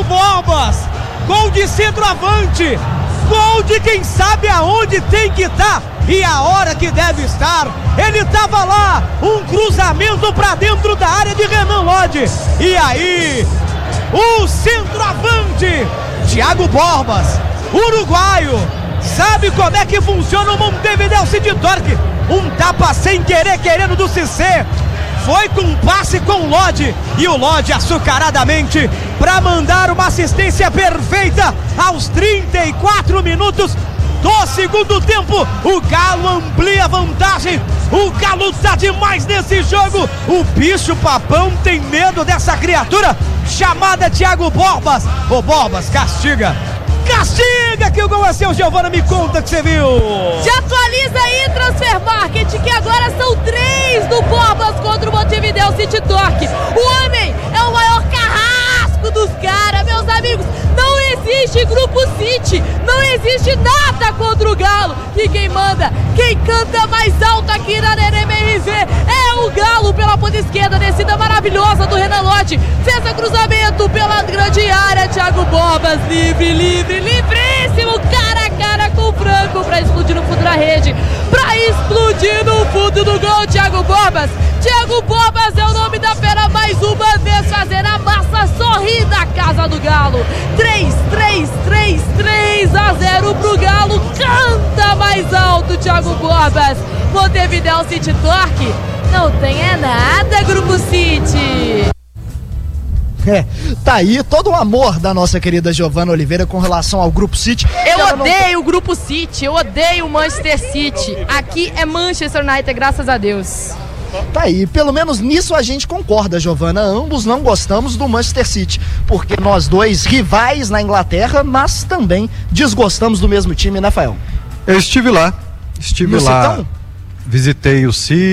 Borbas, gol de centroavante, gol de quem sabe aonde tem que estar e a hora que deve estar. Ele estava lá, um cruzamento para dentro da área de Renan Lodge, e aí o centroavante Thiago Borbas, uruguaio, sabe como é que funciona o Montevideo City Torque. Um tapa sem querer, querendo do Cissé, foi com um passe com o Lodge, e o Lodge açucaradamente para mandar uma assistência perfeita aos 34 minutos do segundo tempo. O Galo amplia a vantagem, o Galo tá demais nesse jogo. O bicho papão tem medo dessa criatura chamada Thiago Borbas. Ô Borbas, castiga que o gol é seu. Giovana, me conta que você viu. Se atualiza aí, Transfer Market, que agora são 3 do Borbas contra o Montevideo City Torque. O homem é o maior carrasco dos caras, meus amigos. Não existe Grupo City, não existe nada contra o Galo. E quem manda, quem canta mais alto aqui na NMRV é o Galo pela ponta esquerda. Descida maravilhosa do Renan Lodge, fez o cruzamento pela grande área. Thiago Borbas, livríssimo, cara a cara com o Franco pra explodir no fundo da rede, pra explodir no fundo do gol. Thiago Borbas é o nome da fera, mais uma vez fazendo a massa sorrir da casa do Galo. 3-0 pro Galo. Canta mais alto, Thiago Borbas. Montevideo City Torque não tem nada, Grupo City. Tá aí todo o amor da nossa querida Giovana Oliveira com relação ao Grupo City. Eu odeio o Grupo City, eu odeio o Manchester City. Aqui é Manchester United, graças a Deus. Tá aí, pelo menos nisso a gente concorda, Giovana. Ambos não gostamos do Manchester City, porque nós dois rivais na Inglaterra, mas também desgostamos do mesmo time, né, Fael? Eu estive lá, visitei o City.